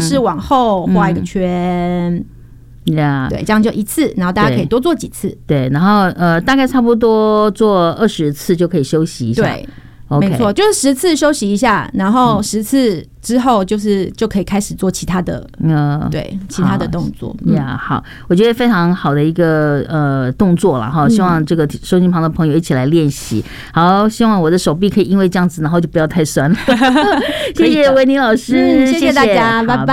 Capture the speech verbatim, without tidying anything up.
势往后画一个圈。 呀、yeah ， 对，这样就一次，然后大家可以多做几次。 对，然后呃，大概差不多做二十次就可以休息一下。 对。 Okay 没错，就是十次休息一下，然后十次之后就是就可以开始做其他的，嗯，对，其他的动作。 呀、嗯，好，我觉得非常好的一个呃动作了哈，希望这个收音旁的朋友一起来练习。好，希望我的手臂可以因为这样子，然后就不要太酸了。谢谢维尼老师、 嗯，谢谢大家，拜拜。